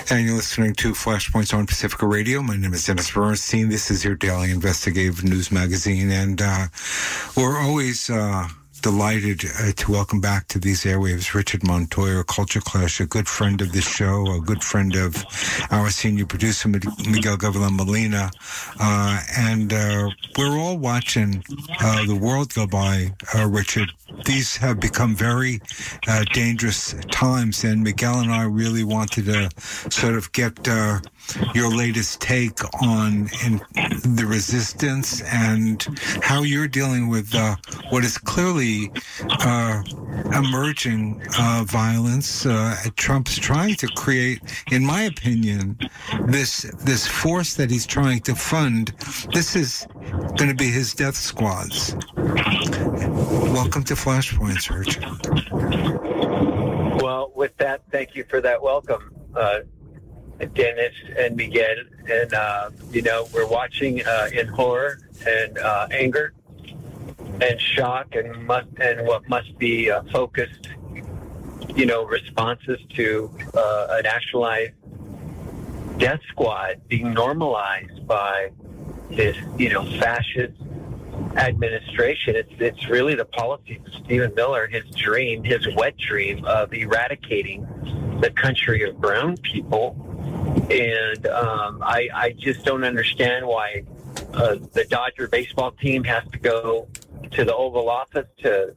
And you're listening to Flashpoints on Pacifica Radio. My name is Dennis Bernstein. This is your daily investigative news magazine, and we're always delighted to welcome back to these airwaves Richard Montoya, Culture Clash, a good friend of the show, a good friend of our senior producer, Miguel Gavilan Molina. And we're all watching the world go by, Richard. These have become very dangerous times, and Miguel and I really wanted to sort of get your latest take on the resistance and how you're dealing with what is clearly emerging violence. Trump's trying to create, in my opinion, this force that he's trying to fund. This is going to be his death squads. Welcome to Flashpoints, Richard. Well, with that, thank you for that welcome, Dennis and Miguel. And, we're watching in horror and anger and shock and what must be focused, responses to an actualized death squad being normalized by this, fascist administration. It's really the policies of Stephen Miller, his dream, his wet dream of eradicating the country of brown people. And I just don't understand why the Dodger baseball team has to go to the Oval Office to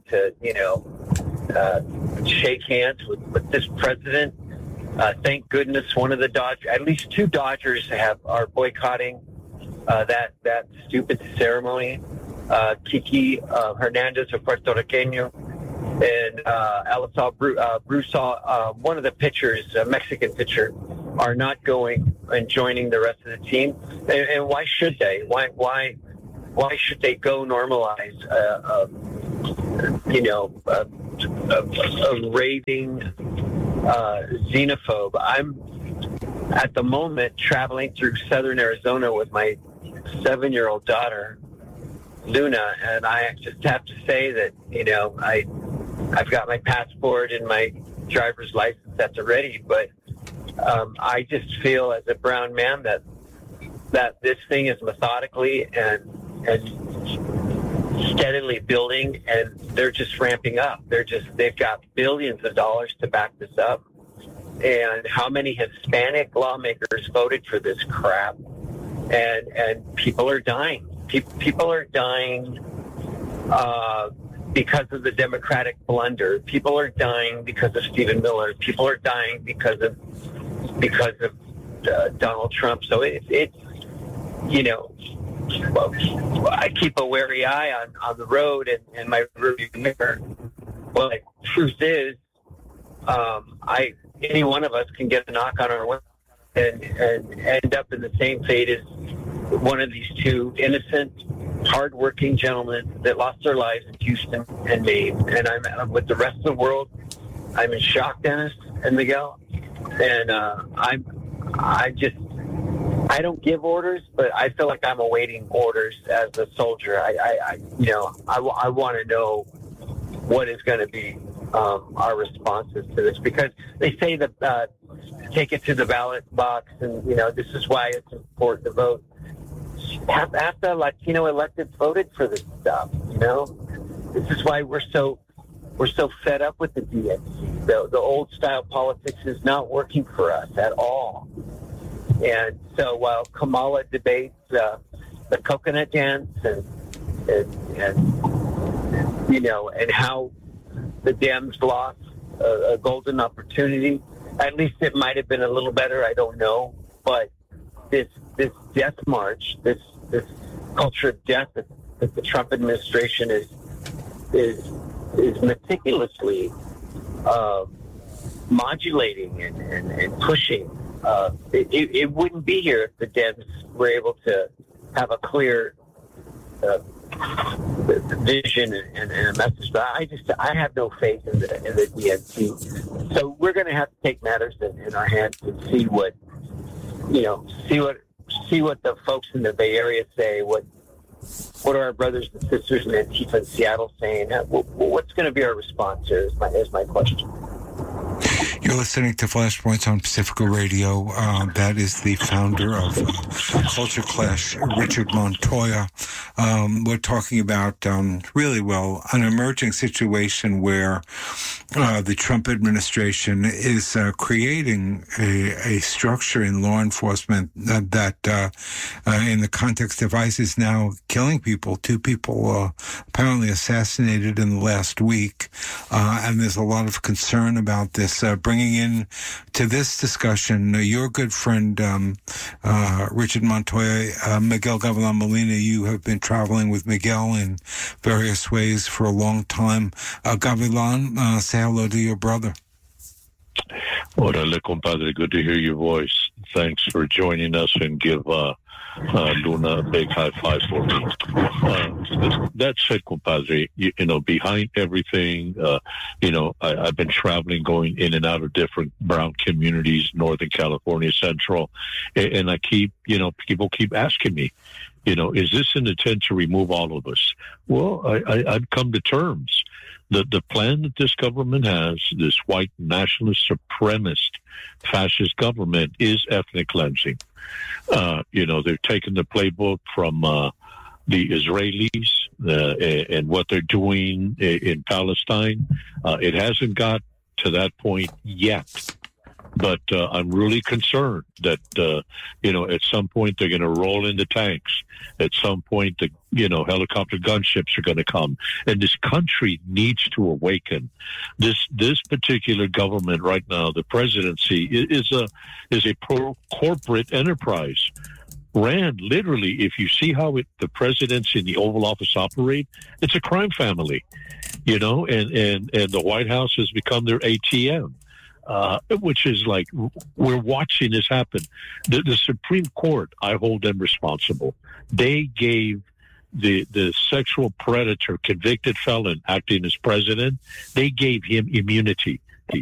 shake hands with this president. Thank goodness one of the Dodgers, at least two Dodgers are boycotting that stupid ceremony. Kiki Hernandez, a Puerto Riqueño, and Alisal Brusal, one of the pitchers, a Mexican pitcher, are not going and joining the rest of the team. And why should they? Why should they go normalize a raving xenophobe? I'm at the moment traveling through southern Arizona with my 7-year-old daughter, Luna, and I just have to say that, I've got my passport and my driver's license that's ready, but I just feel as a brown man that this thing is methodically and steadily building, and they're just ramping up. They've got billions of dollars to back this up. And how many Hispanic lawmakers voted for this crap? And people are dying. People are dying because of the Democratic blunder. People are dying because of Stephen Miller. People are dying because of Donald Trump. So it's I keep a wary eye on the road and my rearview mirror. Well, the truth is, any one of us can get a knock on our window and end up in the same fate as one of these two innocent, hardworking gentlemen that lost their lives in Houston and Maine. And I'm with the rest of the world. I'm in shock, Dennis and Miguel. And I don't give orders, but I feel like I'm awaiting orders as a soldier. I want to know what is going to be our responses to this, because they say that take it to the ballot box, and this is why it's important to vote. Half the Latino electeds voted for this stuff. This is why we're so fed up with the DNC. The old style politics is not working for us at all. And so while Kamala debates the coconut dance and how the Dems lost a golden opportunity, at least it might have been a little better. I don't know, but this death march, this culture of death that the Trump administration is meticulously modulating and pushing. It wouldn't be here if the Dems were able to have a clear vision and a message. But I have no faith in the DNC. So we're going to have to take matters in our hands and see what the folks in the Bay Area say. What are our brothers and sisters in Antifa in Seattle saying? What's going to be our response here is my question. You're listening to Flashpoints on Pacifica Radio. That is the founder of Culture Clash, Richard Montoya. We're talking about, an emerging situation where the Trump administration is creating a structure in law enforcement that in the context of ICE, is now killing people. 2 people apparently assassinated in the last week. And there's a lot of concern about this. Bringing in to this discussion your good friend, Richard Montoya, Miguel Gavilan Molina. You have been traveling with Miguel in various ways for a long time. Gavilan, say hello to your brother. Orale, compadre. Good to hear your voice. Thanks for joining us, and give Luna a big high five for me. That said, compadre, you know, behind everything, I've been traveling, going in and out of different brown communities, Northern California, Central, and I keep, people keep asking me, is this an attempt to remove all of us? Well, I've come to terms. The plan that this government has, this white nationalist supremacist fascist government, is ethnic cleansing. They've taken the playbook from the Israelis and what they're doing in Palestine. It hasn't got to that point yet. But I'm really concerned that, at some point they're going to roll in the tanks. At some point, the helicopter gunships are going to come. And this country needs to awaken. This particular government right now, the presidency, is a pro-corporate enterprise. Rand, literally, if you see how the presidency and the Oval Office operate, it's a crime family, and the White House has become their ATM. Which is like, we're watching this happen. The Supreme Court, I hold them responsible. They gave the sexual predator, convicted felon acting as president, they gave him immunity.